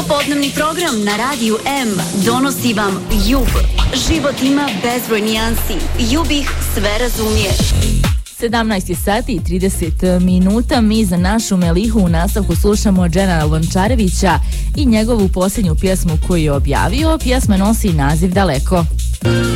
Popodnevni program na Radiju M donosi vam Jub. Život ima bezbroj nijansi. Jub ih sve razumije. 17 sati i 30 minuta. Mi za našu Melihu u nastavku slušamo Džena Lončarevića i njegovu posljednju pjesmu koju je objavio. Pjesma nosi naziv Daleko.